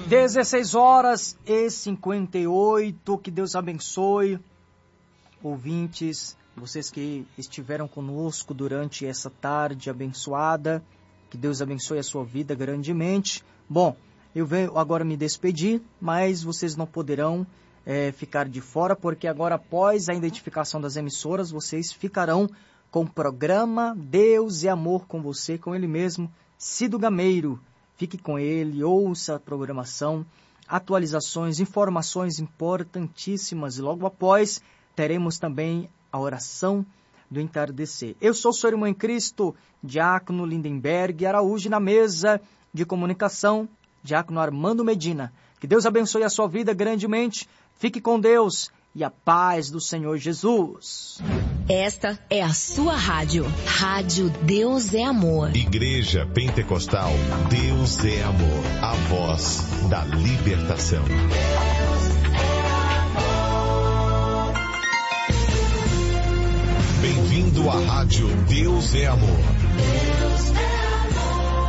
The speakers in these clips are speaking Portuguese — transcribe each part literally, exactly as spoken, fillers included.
dezesseis horas e cinquenta e oito, que Deus abençoe, ouvintes, vocês que estiveram conosco durante essa tarde abençoada, que Deus abençoe a sua vida grandemente. Bom, eu venho agora me despedir, mas vocês não poderão é, ficar de fora, porque agora após a identificação das emissoras, vocês ficarão com o programa Deus e Amor com você, com ele mesmo, Cido Gameiro. Fique com ele, ouça a programação, atualizações, informações importantíssimas. E logo após, teremos também a oração do entardecer. Eu sou o seu irmão em Cristo, Diácono Lindenberg Araújo, na mesa de comunicação, Diácono Armando Medina. Que Deus abençoe a sua vida grandemente. Fique com Deus e a paz do Senhor Jesus. Esta é a sua rádio. Rádio Deus é Amor. Igreja Pentecostal Deus é Amor. A voz da libertação. Bem-vindo à Rádio Deus é Amor. Deus é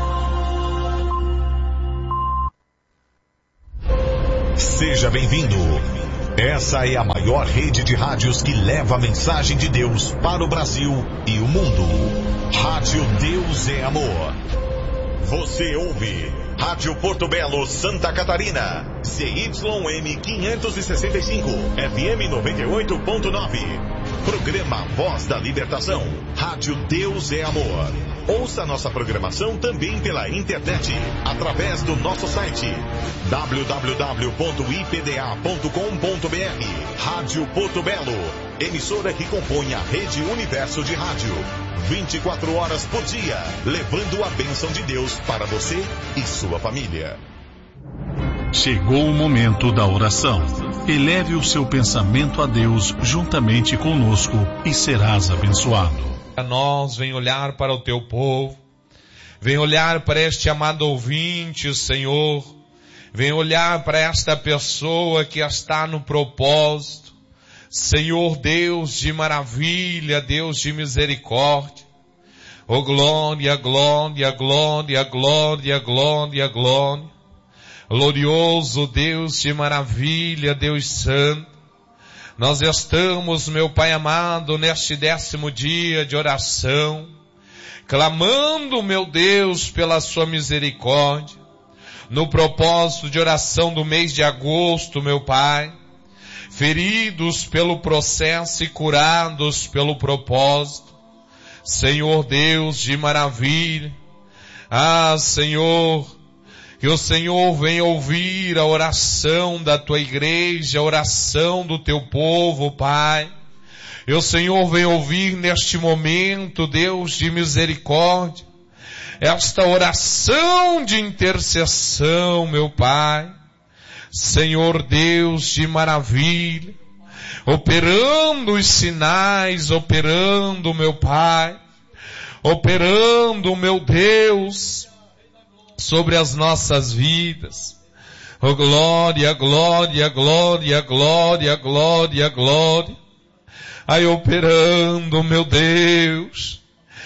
amor. Seja bem-vindo. Essa é a maior rede de rádios que leva a mensagem de Deus para o Brasil e o mundo. Rádio Deus é Amor. Você ouve Rádio Porto Belo, Santa Catarina, C Y M quinhentos e sessenta e cinco, F M noventa e oito ponto nove. Programa Voz da Libertação. Rádio Deus é Amor. Ouça nossa programação também pela internet, através do nosso site w w w ponto i p d a ponto com ponto b r. Rádio Porto Belo, emissora que compõe a rede Universo de Rádio. vinte e quatro horas por dia, levando a bênção de Deus para você e sua família. Chegou o momento da oração. Eleve o seu pensamento a Deus juntamente conosco e serás abençoado. A nós, vem olhar para o teu povo, vem olhar para este amado ouvinte, Senhor, vem olhar para esta pessoa que está no propósito, Senhor Deus de maravilha, Deus de misericórdia, oh glória, glória, glória, glória, glória, glória, glorioso Deus de maravilha, Deus santo. Nós estamos, meu Pai amado, neste décimo dia de oração, clamando, meu Deus, pela sua misericórdia, no propósito de oração do mês de agosto, meu Pai, feridos pelo processo e curados pelo propósito. Senhor Deus de maravilha, ah, Senhor, que o Senhor venha ouvir a oração da tua igreja, a oração do teu povo, Pai. E o Senhor venha ouvir neste momento, Deus de misericórdia, esta oração de intercessão, meu Pai. Senhor Deus de maravilha, operando os sinais, operando, meu Pai, operando, meu Deus, sobre as nossas vidas. Oh glória, glória, glória, glória, glória, glória. Aí operando, meu Deus,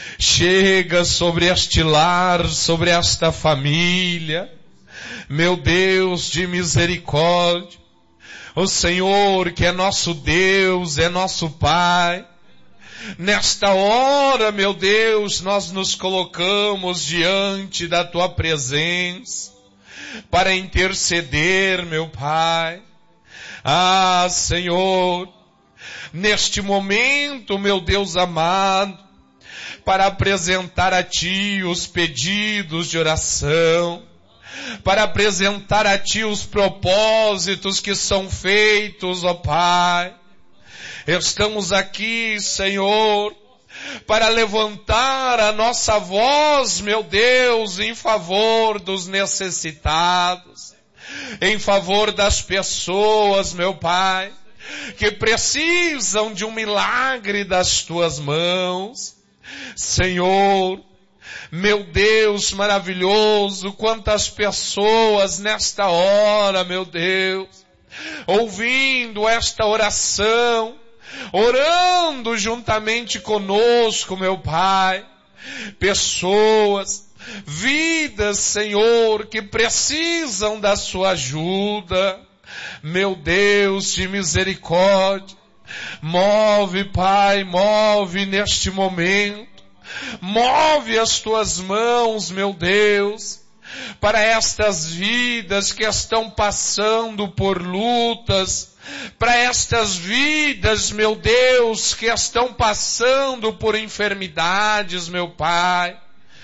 chega sobre este lar, sobre esta família, meu Deus de misericórdia. O Senhor que é nosso Deus, é nosso Pai. Nesta hora, meu Deus, nós nos colocamos diante da Tua presença para interceder, meu Pai. Ah, Senhor, neste momento, meu Deus amado, para apresentar a Ti os pedidos de oração, para apresentar a Ti os propósitos que são feitos, ó Pai. Estamos aqui, Senhor, para levantar a nossa voz, meu Deus, em favor dos necessitados, em favor das pessoas, meu Pai, que precisam de um milagre das Tuas mãos. Senhor, meu Deus maravilhoso, quantas pessoas nesta hora, meu Deus, ouvindo esta oração, orando juntamente conosco, meu Pai, pessoas vidas, Senhor, que precisam da sua ajuda. Meu Deus de misericórdia, move, Pai, move neste momento, move as tuas mãos, meu Deus, para estas vidas que estão passando por lutas, para estas vidas, meu Deus, que estão passando por enfermidades, meu Pai.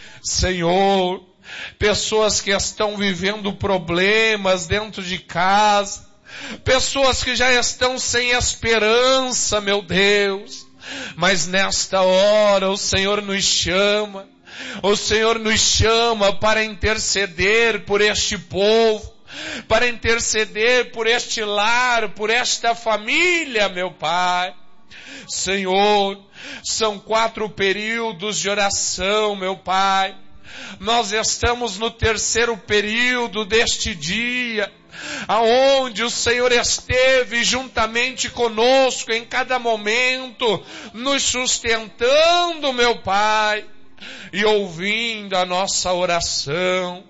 Senhor, pessoas que estão vivendo problemas dentro de casa, pessoas que já estão sem esperança, meu Deus, mas nesta hora o Senhor nos chama, o Senhor nos chama para interceder por este povo, para interceder por este lar, por esta família, meu Pai. Senhor, são quatro períodos de oração, meu Pai. Nós estamos no terceiro período deste dia, aonde o Senhor esteve juntamente conosco em cada momento, nos sustentando, meu Pai, e ouvindo a nossa oração.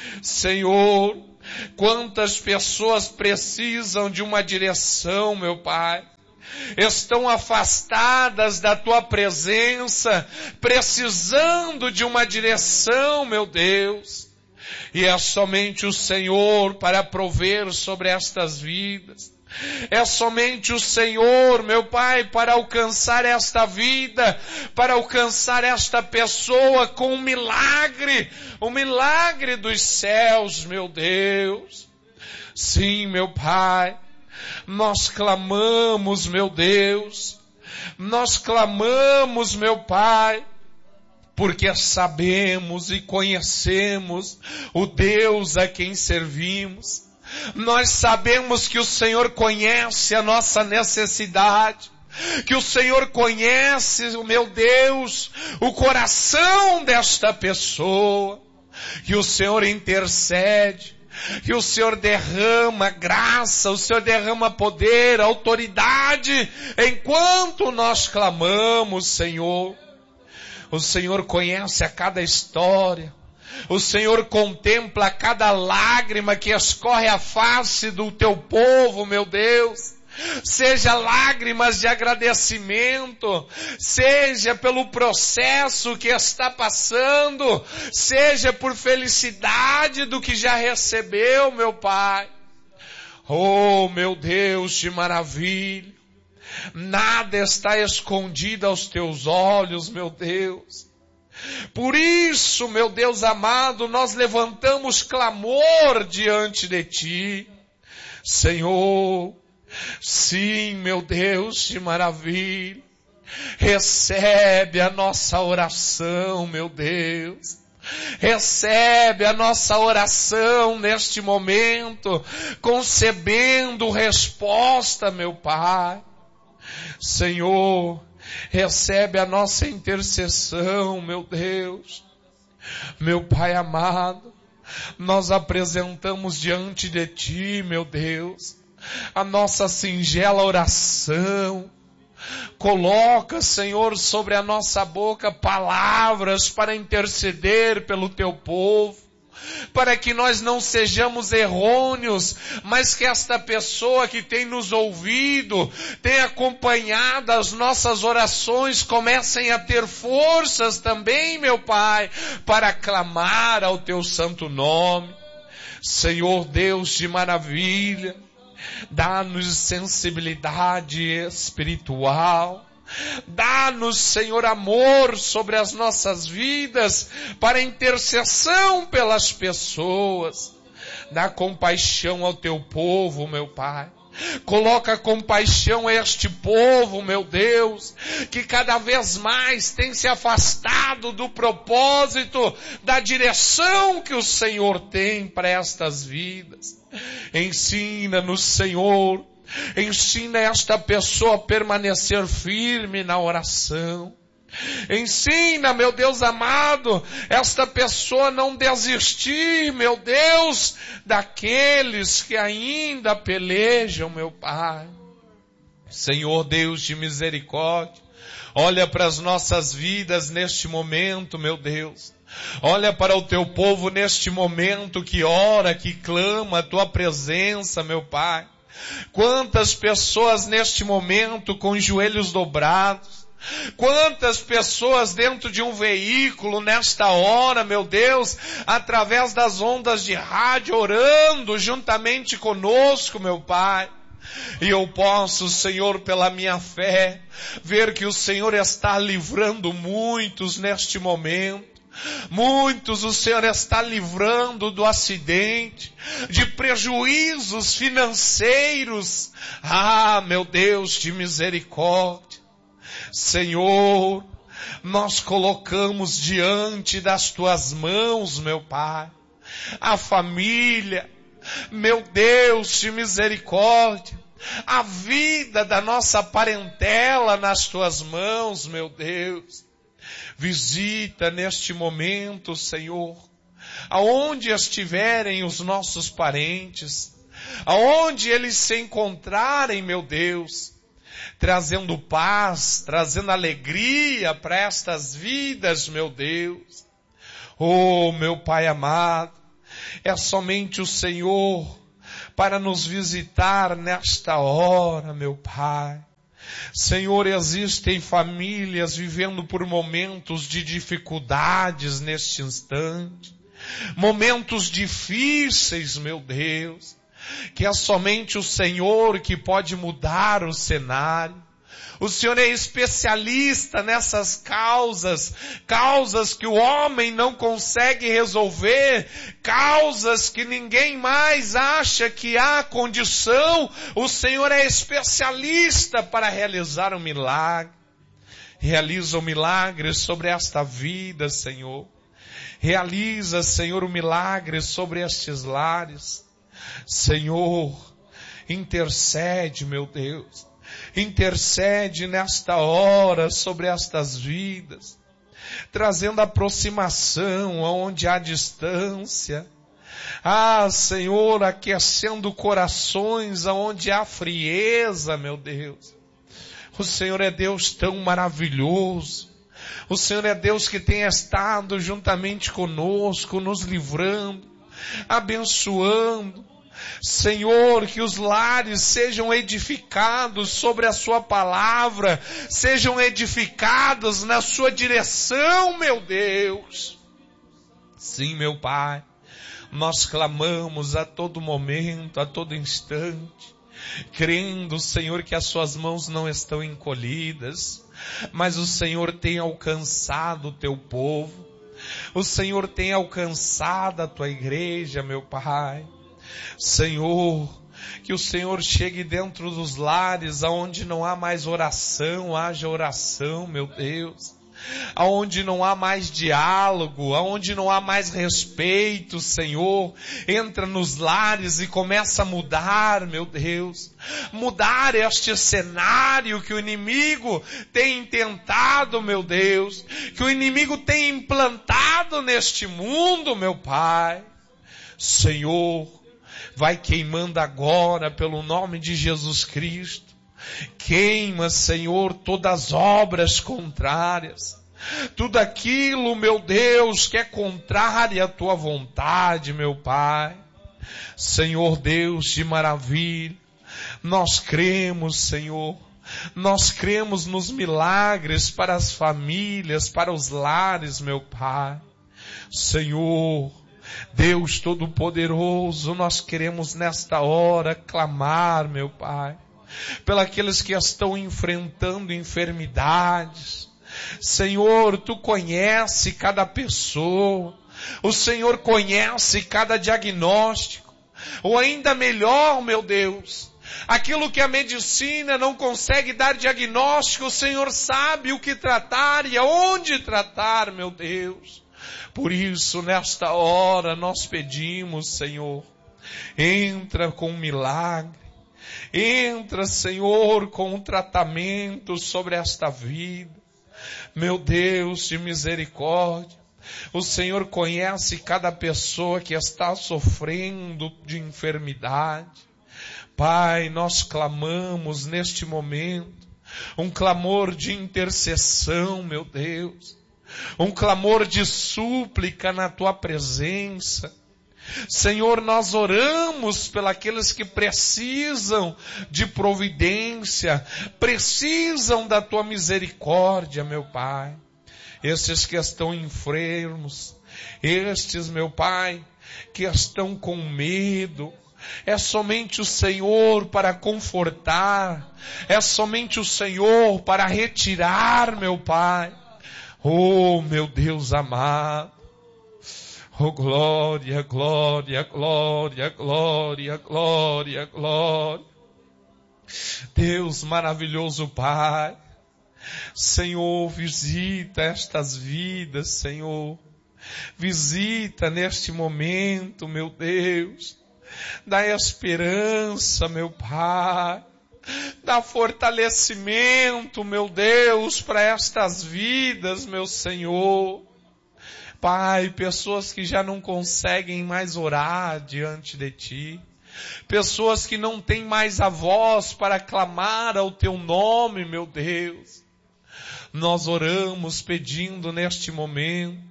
Senhor, quantas pessoas precisam de uma direção, meu Pai, estão afastadas da tua presença, precisando de uma direção, meu Deus. E é somente o Senhor para prover sobre estas vidas. É somente o Senhor, meu Pai, para alcançar esta vida, para alcançar esta pessoa com um milagre, o milagre dos céus, meu Deus. Sim, meu Pai, nós clamamos, meu Deus, nós clamamos, meu Pai, porque sabemos e conhecemos o Deus a quem servimos. Nós sabemos que o Senhor conhece a nossa necessidade, que o Senhor conhece, meu Deus, o coração desta pessoa, que o Senhor intercede, que o Senhor derrama graça, o Senhor derrama poder, autoridade, enquanto nós clamamos, Senhor. O Senhor conhece a cada história. O Senhor contempla cada lágrima que escorre a face do teu povo, meu Deus. Seja lágrimas de agradecimento, seja pelo processo que está passando, seja por felicidade do que já recebeu, meu Pai. Oh, meu Deus de maravilha. Nada está escondido aos teus olhos, meu Deus. Por isso, meu Deus amado, nós levantamos clamor diante de Ti. Senhor, sim, meu Deus de maravilha, recebe a nossa oração, meu Deus. Recebe a nossa oração neste momento, concebendo resposta, meu Pai. Senhor, recebe a nossa intercessão, meu Deus. Meu Pai amado, nós apresentamos diante de Ti, meu Deus, a nossa singela oração. Coloca, Senhor, sobre a nossa boca palavras para interceder pelo Teu povo, para que nós não sejamos errôneos, mas que esta pessoa que tem nos ouvido, tem acompanhado as nossas orações, comecem a ter forças também, meu Pai, para clamar ao Teu santo nome. Senhor Deus de maravilha, dá-nos sensibilidade espiritual. Dá-nos, Senhor, amor sobre as nossas vidas para intercessão pelas pessoas. Dá compaixão ao Teu povo, meu Pai. Coloca compaixão a este povo, meu Deus, que cada vez mais tem se afastado do propósito, da direção que o Senhor tem para estas vidas. Ensina-nos, Senhor, ensina esta pessoa a permanecer firme na oração. Ensina, meu Deus amado, esta pessoa não desistir, meu Deus, daqueles que ainda pelejam, meu Pai. Senhor Deus de misericórdia, olha para as nossas vidas neste momento, meu Deus. Olha para o teu povo neste momento que ora, que clama a tua presença, meu Pai. Quantas pessoas neste momento com os joelhos dobrados. Quantas pessoas dentro de um veículo nesta hora, meu Deus, através das ondas de rádio, orando juntamente conosco, meu Pai. E eu posso, Senhor, pela minha fé, ver que o Senhor está livrando muitos neste momento. Muitos o Senhor está livrando do acidente, de prejuízos financeiros. Ah, meu Deus de misericórdia. Senhor, nós colocamos diante das tuas mãos, meu Pai, a família, meu Deus de misericórdia, a vida da nossa parentela nas tuas mãos, meu Deus. Visita neste momento, Senhor, aonde estiverem os nossos parentes, aonde eles se encontrarem, meu Deus, trazendo paz, trazendo alegria para estas vidas, meu Deus. Oh, meu Pai amado, é somente o Senhor para nos visitar nesta hora, meu Pai. Senhor, existem famílias vivendo por momentos de dificuldades neste instante, momentos difíceis, meu Deus, que é somente o Senhor que pode mudar o cenário. O Senhor é especialista nessas causas, causas que o homem não consegue resolver, causas que ninguém mais acha que há condição. O Senhor é especialista para realizar um milagre. Realiza um milagre sobre esta vida, Senhor. Realiza, Senhor, um milagre sobre estes lares. Senhor, intercede, meu Deus. Intercede nesta hora sobre estas vidas, trazendo aproximação aonde há distância. Ah, Senhor, aquecendo corações aonde há frieza, meu Deus. O Senhor é Deus tão maravilhoso. O Senhor é Deus que tem estado juntamente conosco, nos livrando, abençoando. Senhor, que os lares sejam edificados sobre a sua palavra, sejam edificados na sua direção, meu Deus. Sim, meu Pai, nós clamamos a todo momento, a todo instante, crendo, Senhor, que as suas mãos não estão encolhidas, mas o Senhor tem alcançado o teu povo, o Senhor tem alcançado a tua igreja, meu Pai. Senhor, que o Senhor chegue dentro dos lares aonde não há mais oração, haja oração, meu Deus. Aonde não há mais diálogo, aonde não há mais respeito, Senhor, entra nos lares e começa a mudar, meu Deus. Mudar este cenário que o inimigo tem tentado, meu Deus, que o inimigo tem implantado neste mundo, meu Pai. Senhor, vai queimando agora pelo nome de Jesus Cristo. Queima, Senhor, todas as obras contrárias. Tudo aquilo, meu Deus, que é contrário à tua vontade, meu Pai. Senhor Deus de maravilha, nós cremos, Senhor. Nós cremos nos milagres para as famílias, para os lares, meu Pai. Senhor, Deus Todo-Poderoso, nós queremos nesta hora clamar, meu Pai, pelos que estão enfrentando enfermidades. Senhor, Tu conhece cada pessoa, o Senhor conhece cada diagnóstico, ou ainda melhor, meu Deus, aquilo que a medicina não consegue dar diagnóstico, o Senhor sabe o que tratar e aonde tratar, meu Deus. Por isso, nesta hora, nós pedimos, Senhor, entra com um milagre, entra, Senhor, com um tratamento sobre esta vida. Meu Deus de misericórdia, o Senhor conhece cada pessoa que está sofrendo de enfermidade. Pai, nós clamamos neste momento, um clamor de intercessão, meu Deus. um clamor de súplica na tua presença. Senhor, nós oramos pelos que precisam de providência, precisam da tua misericórdia, meu Pai. Estes que estão enfermos, estes, meu Pai, que estão com medo, é somente o Senhor para confortar, é somente o Senhor para retirar, meu Pai. Oh, meu Deus amado. Oh, glória, glória, glória, glória, glória, glória. Deus maravilhoso Pai. Senhor, visita estas vidas, Senhor. Visita neste momento, meu Deus. Dá esperança, meu Pai. Dá fortalecimento, meu Deus, para estas vidas, meu Senhor. Pai, pessoas que já não conseguem mais orar diante de Ti. Pessoas que não têm mais a voz para clamar ao Teu nome, meu Deus. Nós oramos pedindo neste momento,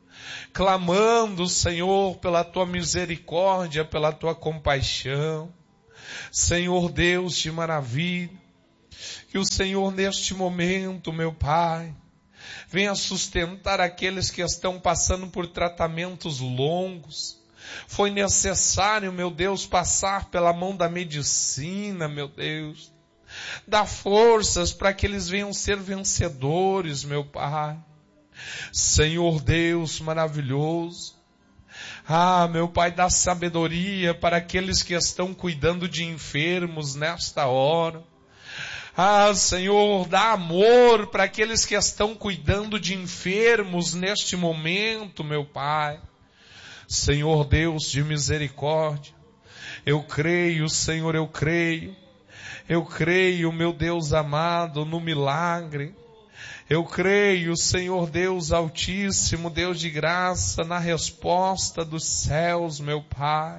clamando, Senhor, pela Tua misericórdia, pela Tua compaixão. Senhor Deus de maravilha, que o Senhor neste momento, meu Pai, venha sustentar aqueles que estão passando por tratamentos longos. Foi necessário, meu Deus, passar pela mão da medicina, meu Deus. Dá forças para que eles venham ser vencedores, meu Pai. Senhor Deus maravilhoso. Ah, meu Pai, dá sabedoria para aqueles que estão cuidando de enfermos nesta hora. Ah, Senhor, dá amor para aqueles que estão cuidando de enfermos neste momento, meu Pai. Senhor Deus de misericórdia, eu creio, Senhor, eu creio. Eu creio, meu Deus amado, no milagre. Eu creio, Senhor Deus Altíssimo, Deus de graça, na resposta dos céus, meu Pai.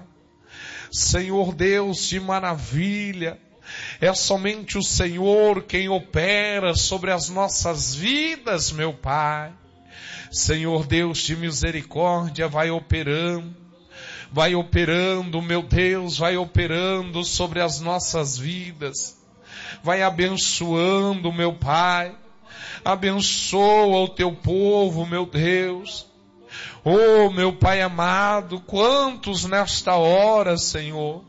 Senhor Deus de maravilha, é somente o Senhor quem opera sobre as nossas vidas, meu Pai. Senhor Deus de misericórdia, vai operando, vai operando, meu Deus, vai operando sobre as nossas vidas. Vai abençoando, meu Pai. Abençoa o teu povo, meu Deus. Oh, meu Pai amado, quantos nesta hora, Senhor,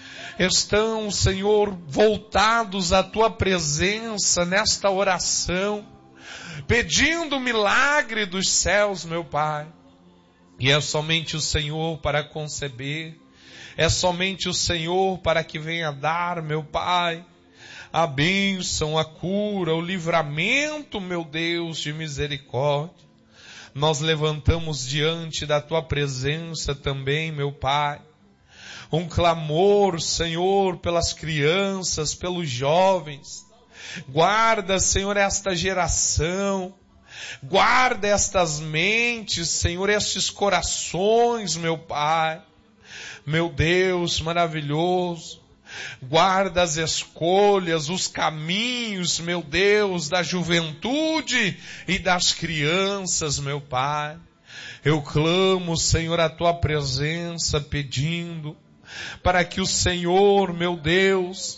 estão, Senhor, voltados à tua presença nesta oração, pedindo o milagre dos céus, meu Pai. E é somente o Senhor para conceber, é somente o Senhor para que venha dar, meu Pai, a bênção, a cura, o livramento, meu Deus, de misericórdia. Nós levantamos diante da tua presença também, meu Pai, um clamor, Senhor, pelas crianças, pelos jovens. Guarda, Senhor, esta geração. Guarda estas mentes, Senhor, estes corações, meu Pai. Meu Deus maravilhoso. Guarda as escolhas, os caminhos, meu Deus, da juventude e das crianças, meu Pai. Eu clamo, Senhor, a tua presença, pedindo para que o Senhor, meu Deus,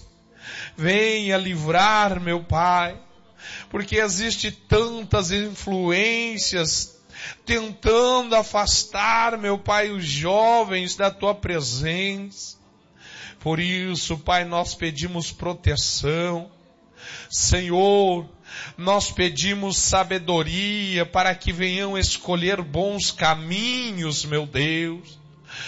venha livrar, meu Pai, porque existe tantas influências tentando afastar, meu Pai, os jovens da tua presença. Por isso, Pai, nós pedimos proteção. Senhor, nós pedimos sabedoria para que venham escolher bons caminhos, meu Deus.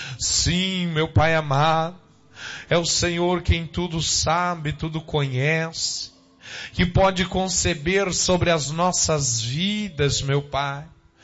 Sim, meu Pai amado, é o Senhor quem tudo sabe, tudo conhece, que pode conceber sobre as nossas vidas, meu Pai.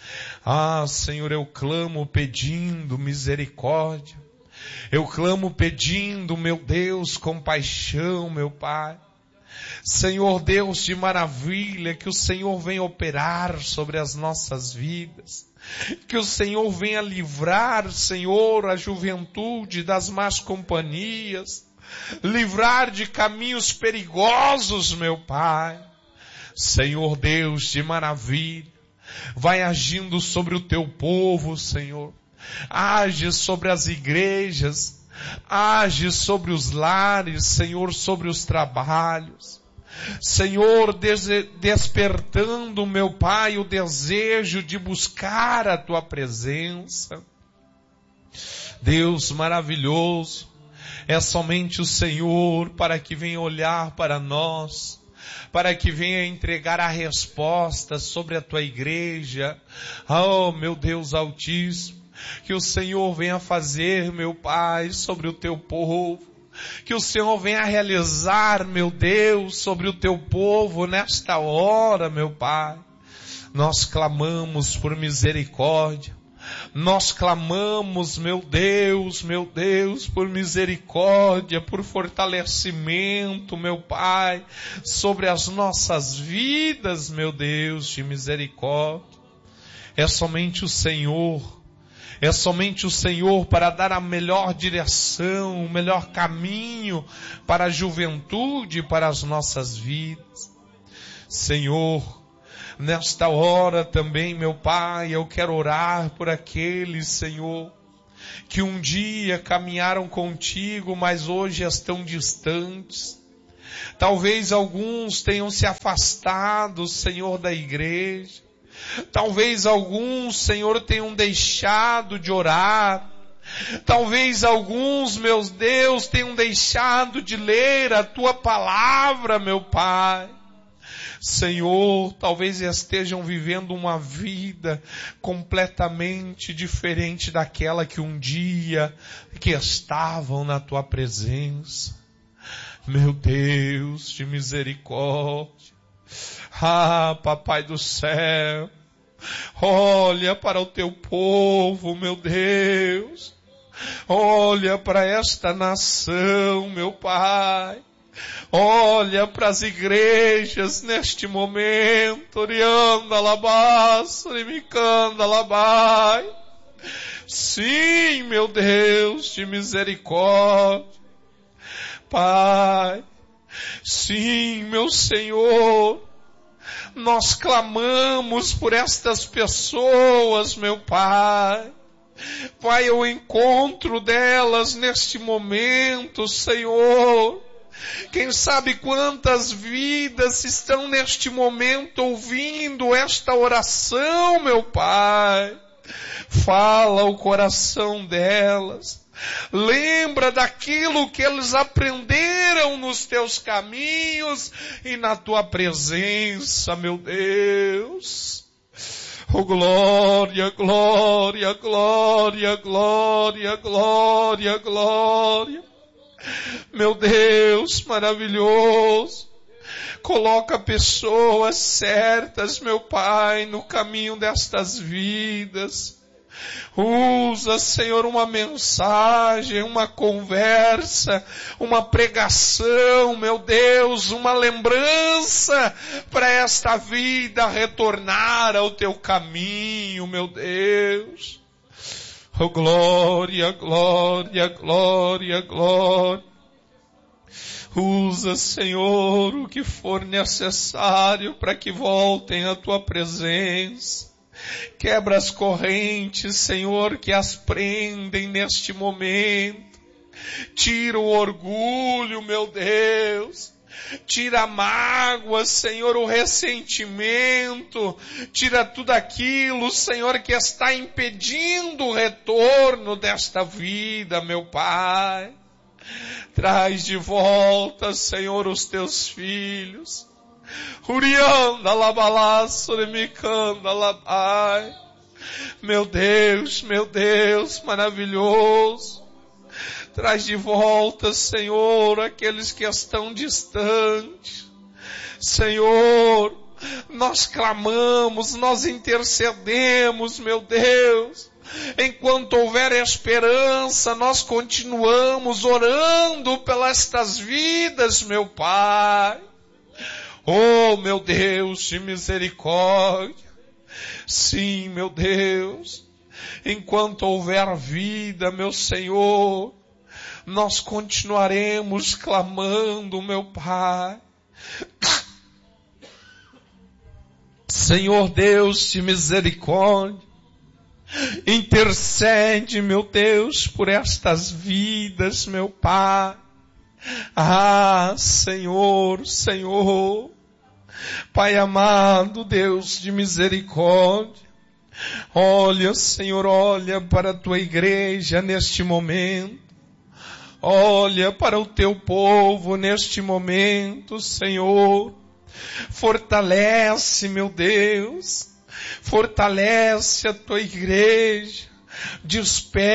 Ah, Senhor, eu clamo pedindo misericórdia. Eu clamo pedindo, meu Deus, compaixão, meu Pai. Senhor Deus de maravilha, que o Senhor venha operar sobre as nossas vidas. Que o Senhor venha livrar, Senhor, a juventude das más companhias. Livrar de caminhos perigosos, meu Pai. Senhor Deus de maravilha, vai agindo sobre o teu povo, Senhor. Age sobre as igrejas, age sobre os lares, Senhor, sobre os trabalhos. Senhor, des- despertando, meu Pai, o desejo de buscar a Tua presença. Deus maravilhoso, é somente o Senhor para que venha olhar para nós, para que venha entregar a resposta sobre a Tua igreja. Oh, meu Deus Altíssimo, que o Senhor venha fazer, meu Pai, sobre o Teu povo. Que o Senhor venha realizar, meu Deus, sobre o Teu povo nesta hora, meu Pai. Nós clamamos por misericórdia. Nós clamamos, meu Deus, meu Deus, por misericórdia, por fortalecimento, meu Pai, sobre as nossas vidas, meu Deus, de misericórdia. É somente o Senhor. É somente o Senhor para dar a melhor direção, o melhor caminho para a juventude e para as nossas vidas. Senhor, nesta hora também, meu Pai, eu quero orar por aqueles, Senhor, que um dia caminharam contigo, mas hoje estão distantes. Talvez alguns tenham se afastado, Senhor, da igreja. Talvez alguns, Senhor, tenham deixado de orar. Talvez alguns, meu Deus, tenham deixado de ler a Tua palavra, meu Pai. Senhor, talvez estejam vivendo uma vida completamente diferente daquela que um dia que estavam na Tua presença. Meu Deus de misericórdia. Ah, Papai do céu, olha para o Teu povo, meu Deus. Olha para esta nação, meu Pai. Olha para as igrejas neste momento. Orianda labaça, rimicanda labai. Sim, meu Deus de misericórdia. Pai, sim, meu Senhor. Nós clamamos por estas pessoas, meu Pai. Vai ao encontro delas neste momento, Senhor. Quem sabe quantas vidas estão neste momento ouvindo esta oração, meu Pai. Fala o coração delas. Lembra daquilo que eles aprenderam nos Teus caminhos e na Tua presença, meu Deus. Oh, glória, glória, glória, glória, glória, glória. Meu Deus maravilhoso. Coloca pessoas certas, meu Pai, no caminho destas vidas. Usa, Senhor, uma mensagem, uma conversa, uma pregação, meu Deus, uma lembrança para esta vida retornar ao Teu caminho, meu Deus. Oh, glória, glória, glória, glória. Usa, Senhor, o que for necessário para que voltem à Tua presença. Quebra as correntes, Senhor, que as prendem neste momento. Tira o orgulho, meu Deus. Tira a mágoa, Senhor, o ressentimento. Tira tudo aquilo, Senhor, que está impedindo o retorno desta vida, meu Pai. Traz de volta, Senhor, os Teus filhos. Urianda labalaço, remicanda labai. Meu Deus, meu Deus, maravilhoso. Traz de volta, Senhor, aqueles que estão distantes. Senhor, nós clamamos, nós intercedemos, meu Deus. Enquanto houver esperança, nós continuamos orando pelas estas vidas, meu Pai. Oh, meu Deus de misericórdia. Sim, meu Deus. Enquanto houver vida, meu Senhor, nós continuaremos clamando, meu Pai. Senhor Deus de misericórdia, intercede, meu Deus, por estas vidas, meu Pai. Ah, Senhor, Senhor, Pai amado, Deus de misericórdia, olha, Senhor, olha para a tua igreja neste momento, olha para o teu povo neste momento, Senhor, fortalece, meu Deus, fortalece a tua igreja, desperta